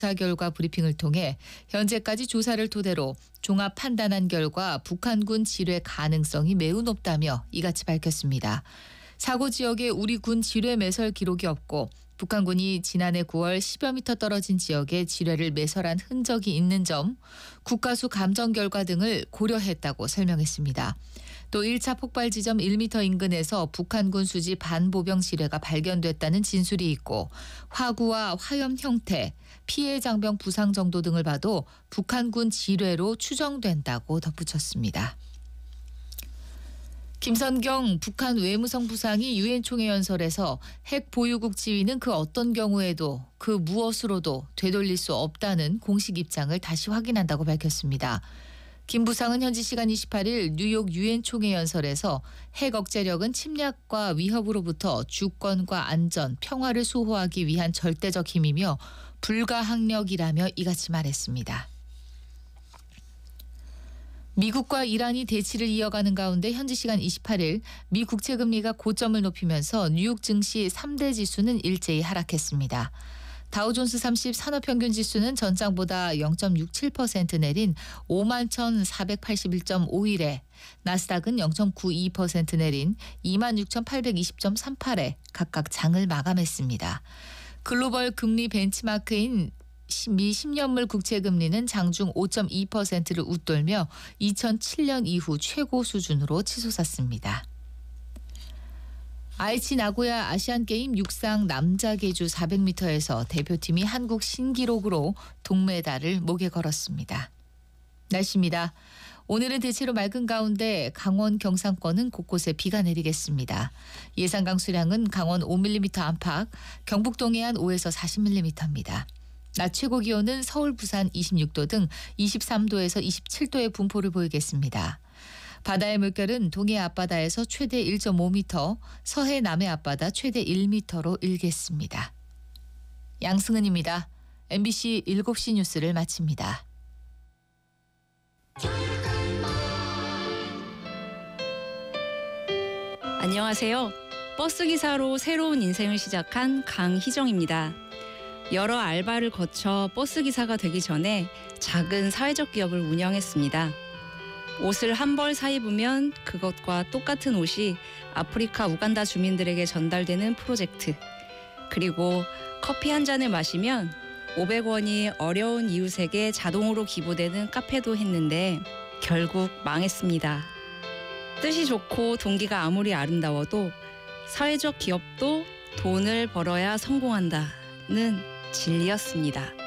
조사 결과 브리핑을 통해 현재까지 조사를 토대로 종합 판단한 결과 북한군 지뢰 가능성이 매우 높다며 이같이 밝혔습니다. 사고 지역에 우리 군 지뢰 매설 기록이 없고 북한군이 지난해 9월 10여 미터 떨어진 지역에 지뢰를 매설한 흔적이 있는 점, 국가수 감정 결과 등을 고려했다고 설명했습니다. 또 1차 폭발 지점 1m 인근에서 북한군 수지 반보병 지뢰가 발견됐다는 진술이 있고 화구와 화염 형태, 피해 장병 부상 정도 등을 봐도 북한군 지뢰로 추정된다고 덧붙였습니다. 김선경 북한 외무성 부상이 유엔 총회 연설에서 핵 보유국 지위는 그 어떤 경우에도 그 무엇으로도 되돌릴 수 없다는 공식 입장을 다시 확인한다고 밝혔습니다. 김 부상은 현지 시간 28일 뉴욕 유엔 총회 연설에서 핵 억제력은 침략과 위협으로부터 주권과 안전, 평화를 수호하기 위한 절대적 힘이며 불가항력이라며 이같이 말했습니다. 미국과 이란이 대치를 이어가는 가운데 현지 시간 28일 미 국채 금리가 고점을 높이면서 뉴욕 증시 3대 지수는 일제히 하락했습니다. 다우존스 30 산업평균 지수는 전장보다 0.67% 내린 51,481.51에 나스닥은 0.92% 내린 26,820.38에 각각 장을 마감했습니다. 글로벌 금리 벤치마크인 미 10년물 국채금리는 장중 5.2%를 웃돌며 2007년 이후 최고 수준으로 치솟았습니다. 아이치 나고야 아시안게임 육상 남자 계주 400m에서 대표팀이 한국 신기록으로 동메달을 목에 걸었습니다. 날씨입니다. 오늘은 대체로 맑은 가운데 강원 경상권은 곳곳에 비가 내리겠습니다. 예상 강수량은 강원 5mm 안팎, 경북 동해안 5에서 40mm입니다. 낮 최고 기온은 서울, 부산 26도 등 23도에서 27도의 분포를 보이겠습니다. 바다의 물결은 동해 앞바다에서 최대 1.5m, 서해 남해 앞바다 최대 1m로 일겠습니다. 양승은입니다. MBC 7시 뉴스를 마칩니다. 안녕하세요. 버스기사로 새로운 인생을 시작한 강희정입니다. 여러 알바를 거쳐 버스기사가 되기 전에 작은 사회적 기업을 운영했습니다. 옷을 한 벌 사 입으면 그것과 똑같은 옷이 아프리카 우간다 주민들에게 전달되는 프로젝트. 그리고 커피 한 잔을 마시면 500원이 어려운 이웃에게 자동으로 기부되는 카페도 했는데 결국 망했습니다. 뜻이 좋고 동기가 아무리 아름다워도 사회적 기업도 돈을 벌어야 성공한다는 진리였습니다.